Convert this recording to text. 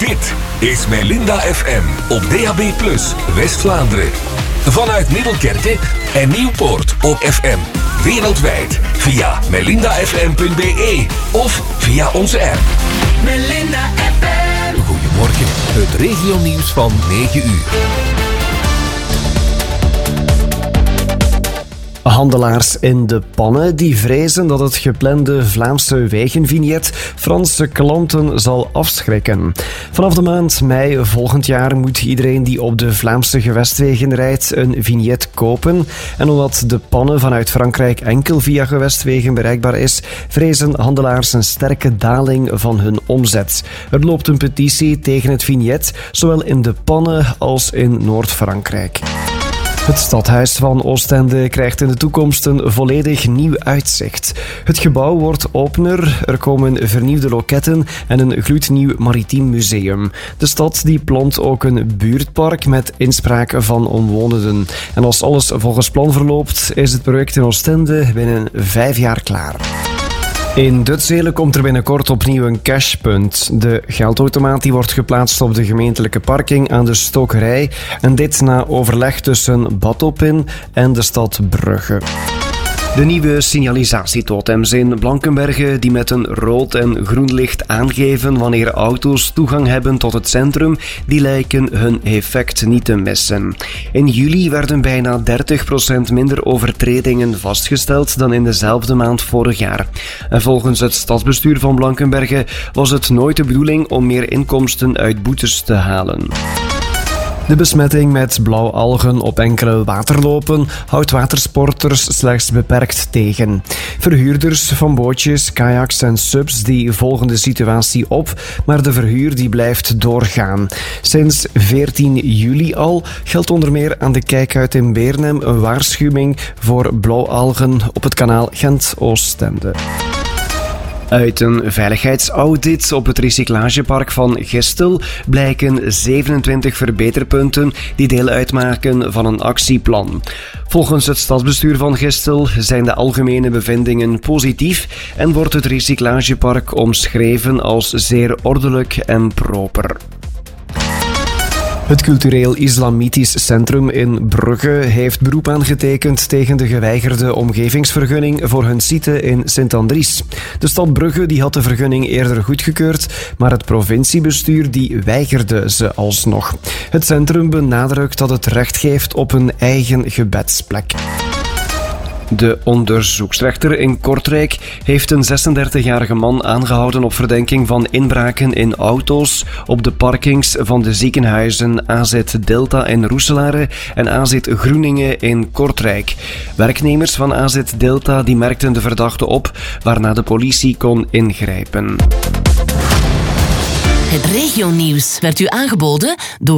Dit is Melinda FM op DAB+, West-Vlaanderen. Vanuit Middelkerke en Nieuwpoort op FM. Wereldwijd via melindafm.be of via onze app. Melinda FM. Goedemorgen, het regionieuws van 9 uur. Handelaars in de pannen die vrezen dat het geplande Vlaamse wegenvignet Franse klanten zal afschrikken. Vanaf de maand mei volgend jaar moet iedereen die op de Vlaamse gewestwegen rijdt een vignet kopen. En omdat de pannen vanuit Frankrijk enkel via gewestwegen bereikbaar is, vrezen handelaars een sterke daling van hun omzet. Er loopt een petitie tegen het vignet, zowel in de pannen als in Noord-Frankrijk. Het stadhuis van Oostende krijgt in de toekomst een volledig nieuw uitzicht. Het gebouw wordt opener, er komen vernieuwde loketten en een gloednieuw maritiem museum. De stad die plant ook een buurtpark met inspraak van omwonenden. En als alles volgens plan verloopt, is het project in Oostende binnen 5 jaar klaar. In Dutzelen komt er binnenkort opnieuw een cashpunt. De geldautomaat die wordt geplaatst op de gemeentelijke parking aan de Stokerij. En dit na overleg tussen Batopin en de stad Brugge. De nieuwe signalisatietotems in Blankenberge die met een rood en groen licht aangeven wanneer auto's toegang hebben tot het centrum, die lijken hun effect niet te missen. In juli werden bijna 30% minder overtredingen vastgesteld dan in dezelfde maand vorig jaar. En volgens het stadsbestuur van Blankenberge was het nooit de bedoeling om meer inkomsten uit boetes te halen. De besmetting met blauwalgen op enkele waterlopen houdt watersporters slechts beperkt tegen. Verhuurders van bootjes, kayaks en subs die volgen de situatie op, maar de verhuur die blijft doorgaan. Sinds 14 juli al geldt onder meer aan de Kijkuit in Beernem een waarschuwing voor blauwalgen op het kanaal Gent-Oostende. Uit een veiligheidsaudit op het recyclagepark van Gistel blijken 27 verbeterpunten die deel uitmaken van een actieplan. Volgens het stadsbestuur van Gistel zijn de algemene bevindingen positief en wordt het recyclagepark omschreven als zeer ordelijk en proper. Het Cultureel Islamitisch Centrum in Brugge heeft beroep aangetekend tegen de geweigerde omgevingsvergunning voor hun site in Sint-Andries. De stad Brugge die had de vergunning eerder goedgekeurd, maar het provinciebestuur die weigerde ze alsnog. Het centrum benadrukt dat het recht geeft op een eigen gebedsplek. De onderzoeksrechter in Kortrijk heeft een 36-jarige man aangehouden op verdenking van inbraken in auto's op de parkings van de ziekenhuizen AZ Delta in Roeselare en AZ Groeningen in Kortrijk. Werknemers van AZ Delta die merkten de verdachte op, waarna de politie kon ingrijpen. Het regionieuws werd u aangeboden door